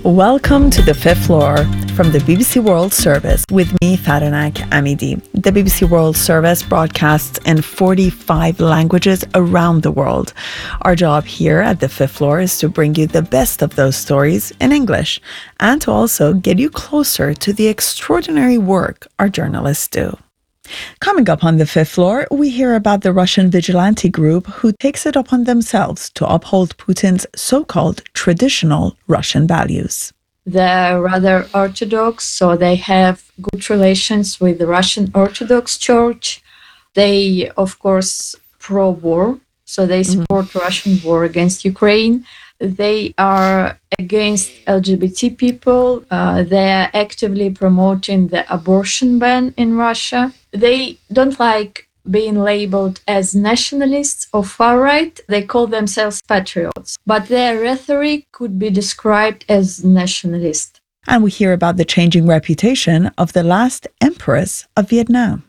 Welcome to the fifth floor from the BBC World Service with me, Faranak Amidi. The BBC World Service broadcasts in 45 languages around the world. Our job here at the fifth floor is to bring you the best of those stories in English and to also get you closer to the extraordinary work our journalists do. Coming up on the fifth floor, we hear about the Russian vigilante group who takes it upon themselves to uphold Putin's so-called traditional Russian values. They're rather Orthodox, so they have good relations with the Russian Orthodox Church. They, of course, pro-war, so they support Russian war against Ukraine. They are against LGBT people. They are actively promoting the abortion ban in Russia. They don't like being labeled as nationalists or far-right. They call themselves patriots, but their rhetoric could be described as nationalist. And we hear about the changing reputation of the last empress of Vietnam.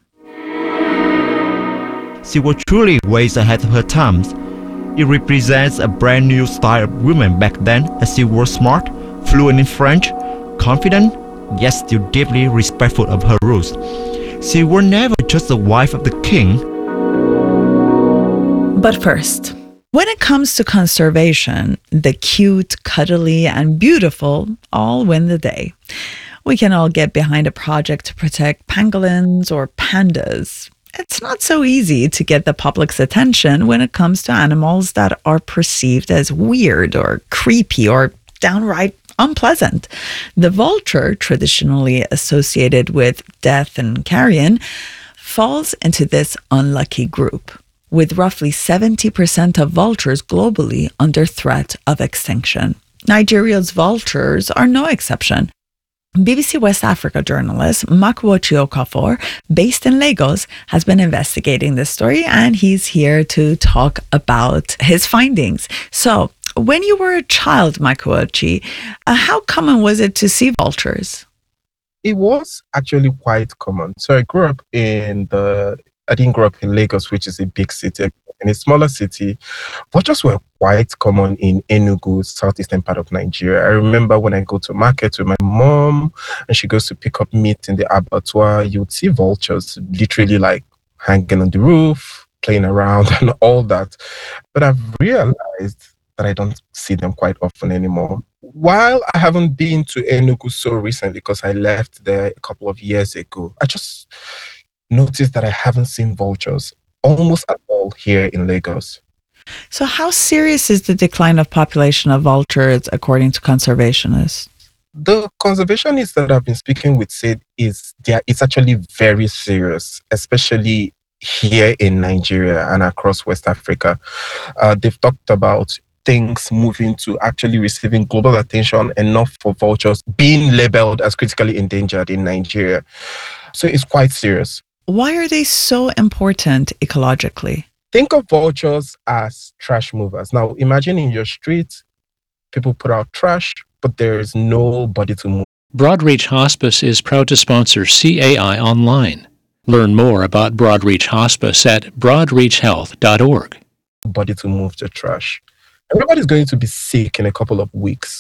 She was truly ways ahead of her times. It represents a brand new style of women back then, as she was smart, fluent in French, confident, yet still deeply respectful of her rules. She was never just the wife of the king. But first, when it comes to conservation, the cute, cuddly, and beautiful all win the day. We can all get behind a project to protect pangolins or pandas. It's not so easy to get the public's attention when it comes to animals that are perceived as weird or creepy or downright unpleasant. The vulture, traditionally associated with death and carrion, falls into this unlucky group, with roughly 70% of vultures globally under threat of extinction. Nigeria's vultures are no exception. BBC West Africa journalist Makuochi Okafor, based in Lagos, has been investigating this story, and he's here to talk about his findings. So, when you were a child, Makuochi, how common was it to see vultures? It was actually quite common. So I didn't grow up in Lagos, which is a big city. In a smaller city, vultures were quite common in Enugu, southeastern part of Nigeria. I remember when I go to market with my mom and she goes to pick up meat in the abattoir, you'd see vultures literally like hanging on the roof, playing around and all that. But I've realized that I don't see them quite often anymore. While I haven't been to Enugu so recently because I left there a couple of years ago, I just noticed that I haven't seen vultures almost at all here in Lagos. So how serious is the decline of population of vultures according to conservationists? The conservationists that I've been speaking with said it's actually very serious, especially here in Nigeria and across West Africa. They've talked about things moving to actually receiving global attention enough for vultures being labeled as critically endangered in Nigeria. So it's quite serious. Why are they so important ecologically? Think of vultures as trash movers. Now, imagine in your street, people put out trash, but there is nobody to move. Broadreach Hospice is proud to sponsor CAI Online. Learn more about Broadreach Hospice at broadreachhealth.org. Nobody to move the trash. Everybody's going to be sick in a couple of weeks.